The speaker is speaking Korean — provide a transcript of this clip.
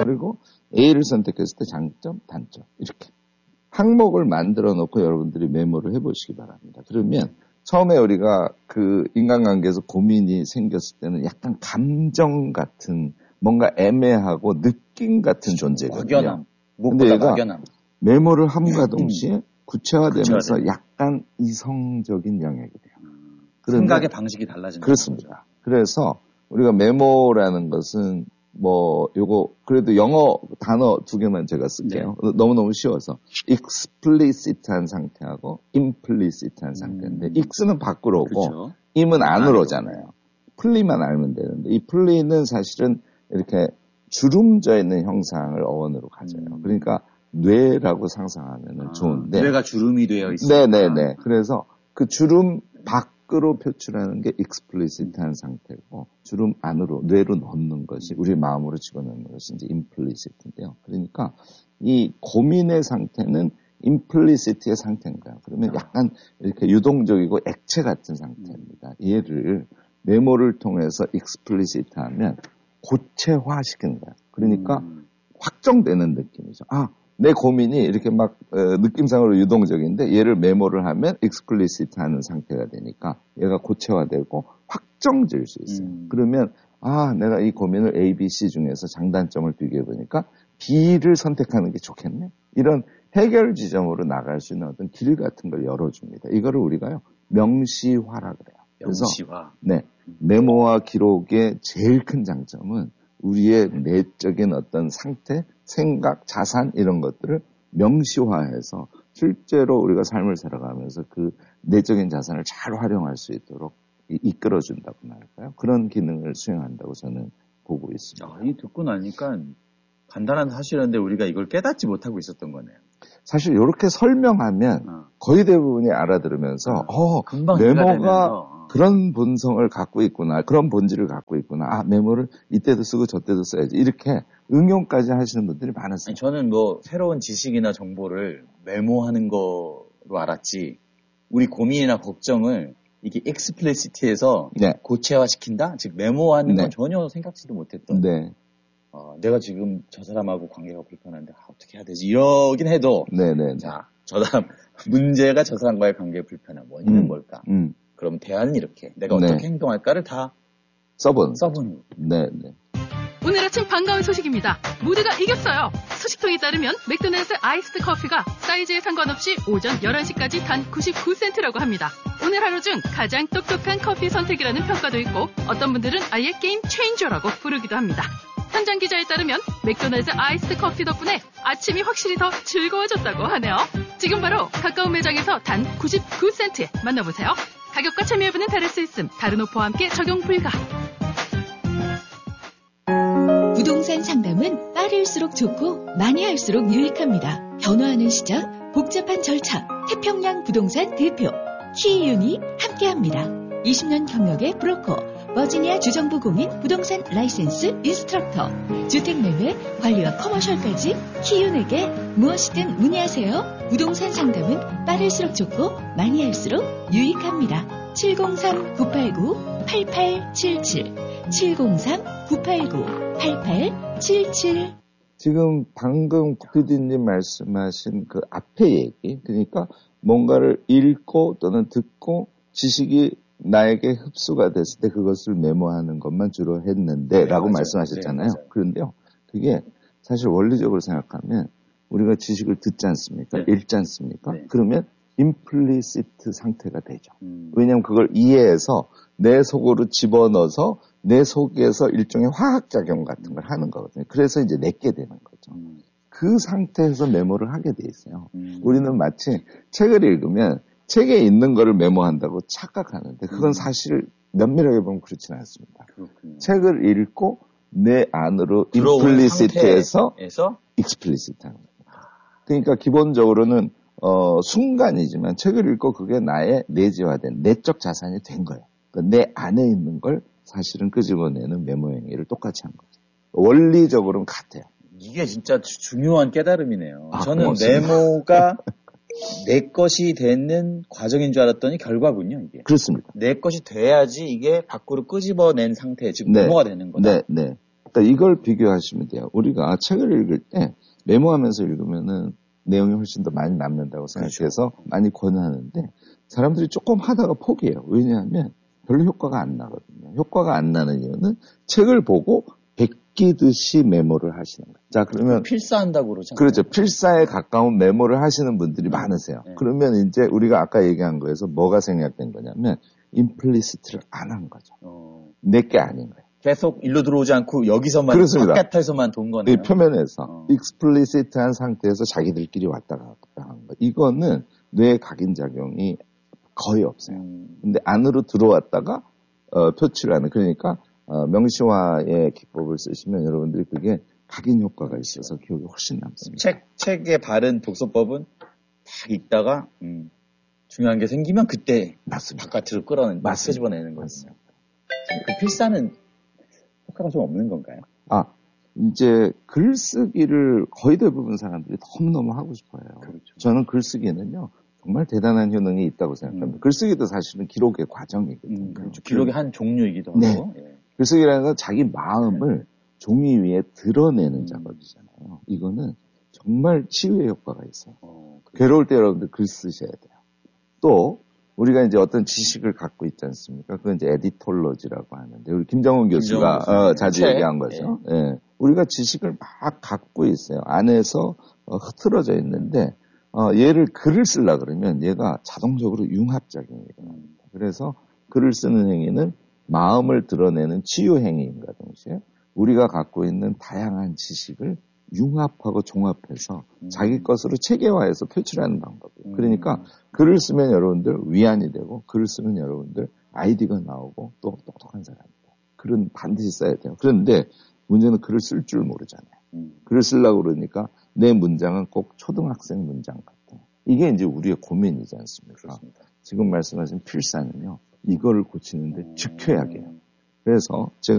그리고 A를 선택했을 때 장점, 단점 이렇게 항목을 만들어 놓고 여러분들이 메모를 해보시기 바랍니다. 그러면 처음에 우리가 그 인간관계에서 고민이 생겼을 때는 약간 감정 같은 뭔가 애매하고 느낌 같은 존재거든요. 막연함. 무엇보다 막연함. 메모를 함과 동시에 구체화되면서 약간 이성적인 영역이 돼요. 생각의 방식이 달라지는 그렇습니다. 거죠. 그래서 우리가 메모라는 것은 요거 그래도 영어 단어 2개만 제가 쓸게요. 네. 너무너무 쉬워서 explicit한 상태하고 implicit한 상태인데 ex는 밖으로 오고 그렇죠. im은 안으로 오잖아요. 플리만 알면 되는데 이 플리는 사실은 이렇게 주름져 있는 형상을 어원으로 가져요. 그러니까 뇌라고 상상하면 좋은데 뇌가 주름이 되어 있어요. 네네네. 그래서 그 주름 밖으로 표출하는 게 explicit한 상태고 주름 안으로 뇌로 넣는 것이 우리 마음으로 집어넣는 것이 이제 implicit인데요. 그러니까 이 고민의 상태는 implicit의 상태인 거예요. 그러면 약간 이렇게 유동적이고 액체 같은 상태입니다. 얘를 메모를 통해서 explicit하면 고체화시키는 거예요. 그러니까 확정되는 느낌이죠. 내 고민이 이렇게 막 느낌상으로 유동적인데 얘를 메모를 하면 explicit하는 상태가 되니까 얘가 고체화되고 확정질 수 있어요. 그러면 내가 이 고민을 A, B, C 중에서 장단점을 비교해보니까 B를 선택하는 게 좋겠네. 이런 해결 지점으로 나갈 수 있는 어떤 길 같은 걸 열어줍니다. 이거를 우리가요 명시화라 그래요. 그래서 명시화. 네, 메모와 기록의 제일 큰 장점은 우리의 내적인 어떤 상태, 생각, 자산 이런 것들을 명시화해서 실제로 우리가 삶을 살아가면서 그 내적인 자산을 잘 활용할 수 있도록 이끌어준다고나 할까요? 그런 기능을 수행한다고 저는 보고 있습니다. 이 듣고 나니까 간단한 사실인데 우리가 이걸 깨닫지 못하고 있었던 거네요. 사실 이렇게 설명하면 거의 대부분이 알아들으면서 금방 메모가 그런 본성을 갖고 있구나, 그런 본질을 갖고 있구나. 메모를 이때도 쓰고 저때도 써야지. 이렇게 응용까지 하시는 분들이 많았어요. 저는 새로운 지식이나 정보를 메모하는 거로 알았지. 우리 고민이나 걱정을 이게 explicit해서 고체화시킨다? 즉 메모하는 건 전혀 생각지도 못했던. 내가 지금 저 사람하고 관계가 불편한데 어떻게 해야 되지? 이러긴 해도 자, 저 사람 문제가 저 사람과의 관계 불편한 원인은 뭘까? 그럼 대안은 이렇게 내가 어떻게 행동할까를 다 써보는 거죠. 오늘 아침 반가운 소식입니다. 모두가 이겼어요. 소식통에 따르면 맥도날드 아이스드 커피가 사이즈에 상관없이 오전 11시까지 단 99센트라고 합니다. 오늘 하루 중 가장 똑똑한 커피 선택이라는 평가도 있고 어떤 분들은 아예 게임 체인저라고 부르기도 합니다. 현장 기자에 따르면 맥도날드 아이스드 커피 덕분에 아침이 확실히 더 즐거워졌다고 하네요. 지금 바로 가까운 매장에서 단 99센트에 만나보세요. 가격과 참여 여부는 다를 수 있음. 다른 오퍼와 함께 적용 불가. 부동산 상담은 빠를수록 좋고 많이 할수록 유익합니다. 변화하는 시장, 복잡한 절차, 태평양 부동산 대표 키이윤이 함께합니다. 20년 경력의 브로커, 버지니아 주정부 공인 부동산 라이센스 인스트럭터, 주택매매, 관리와 커머셜까지 키이윤에게 무엇이든 문의하세요. 부동산 상담은 빠를수록 좋고 많이 할수록 유익합니다. 703-989-8877 703-989-8877 지금 방금 PD님 말씀하신 그 앞에 얘기, 그러니까 뭔가를 읽고 또는 듣고 지식이 나에게 흡수가 됐을 때 그것을 메모하는 것만 주로 했는데 라고 말씀하셨잖아요. 그런데요, 그게 사실 원리적으로 생각하면 우리가 지식을 듣지 않습니까? 읽지 않습니까? 그러면 임플리시트 상태가 되죠. 왜냐하면 그걸 이해해서 내 속으로 집어넣어서 내 속에서 일종의 화학작용 같은 걸 하는 거거든요. 그래서 이제 내게 되는 거죠. 그 상태에서 메모를 하게 돼 있어요. 우리는 마치 책을 읽으면 책에 있는 거를 메모한다고 착각하는데 그건 사실 면밀하게 보면 그렇지는 않습니다. 책을 읽고 내 안으로 임플리시트에서 익스플리시트하는 겁니다. 그러니까 기본적으로는 순간이지만 책을 읽고 그게 나의 내재화된 내적 자산이 된 거예요. 그러니까 내 안에 있는 걸 사실은 끄집어내는 메모 행위를 똑같이 한 거죠. 원리적으로는 같아요. 이게 진짜 중요한 깨달음이네요. 저는 고맙습니다. 메모가 내 것이 되는 과정인 줄 알았더니 결과군요, 이게. 그렇습니다. 내 것이 돼야지 이게 밖으로 끄집어낸 상태, 즉 메모가 되는 거다. 그러니까 이걸 비교하시면 돼요. 우리가 책을 읽을 때 메모하면서 읽으면은 내용이 훨씬 더 많이 남는다고 생각해서 그렇죠. 많이 권하는데 사람들이 조금 하다가 포기해요. 왜냐하면 별로 효과가 안 나거든요. 효과가 안 나는 이유는 책을 보고 베끼듯이 메모를 하시는 거예요. 자, 그러면 필사한다고 그러죠. 그렇죠. 필사에 가까운 메모를 하시는 분들이 많으세요. 네. 그러면 이제 우리가 아까 얘기한 거에서 뭐가 생략된 거냐면 임플리시트를 안 한 거죠. 내게 아닌 거예요. 계속 일로 들어오지 않고 여기서만 그렇습니다. 바깥에서만 돈 거네요. 이 표면에서 익스플리시트한 상태에서 자기들끼리 왔다 갔다 하는 거. 이거는 뇌 각인작용이 거의 없어요. 근데 안으로 들어왔다가 표출하는 그러니까 명시화의 기법을 쓰시면 여러분들이 그게 각인 효과가 있어서 기억이 훨씬 남습니다. 책의 바른 독서법은 딱 읽다가 중요한 게 생기면 그때 맞습니다. 바깥으로 끌어내는 집어내는 거였어요. 그 필사는 효과가 좀 없는 건가요? 이제 글쓰기를 거의 대부분 사람들이 너무너무 하고 싶어요. 그렇죠. 저는 글쓰기는요, 정말 대단한 효능이 있다고 생각합니다. 글쓰기도 사실은 기록의 과정이거든요. 그렇죠. 기록의 한 종류이기도 하고. 네. 예. 글쓰기라는 건 자기 마음을 종이 위에 드러내는 작업이잖아요. 이거는 정말 치유의 효과가 있어요. 괴로울 때 여러분들 글 쓰셔야 돼요. 또 우리가 이제 어떤 지식을 갖고 있지 않습니까? 그건 이제 에디톨로지라고 하는데 우리 김정은 교수가 자주 얘기한 거죠. 예. 네. 우리가 지식을 막 갖고 있어요. 안에서 흐트러져 있는데 얘를 글을 쓰려고 그러면 얘가 자동적으로 융합작용이 일어납니다. 그래서 글을 쓰는 행위는 마음을 드러내는 치유 행위인가 동시에 우리가 갖고 있는 다양한 지식을 융합하고 종합해서 자기 것으로 체계화해서 표출하는 방법이에요. 그러니까 글을 쓰면 여러분들 위안이 되고 글을 쓰면 여러분들 아이디어가 나오고 또 똑똑한 사람이에요. 글은 반드시 써야 돼요. 그런데 문제는 글을 쓸 줄 모르잖아요. 글을 쓰려고 그러니까 내 문장은 꼭 초등학생 문장 같아요. 이게 이제 우리의 고민이지 않습니까? 그렇습니다. 지금 말씀하신 필사는요. 이거를 고치는데 즉효약이에요. 그래서 제가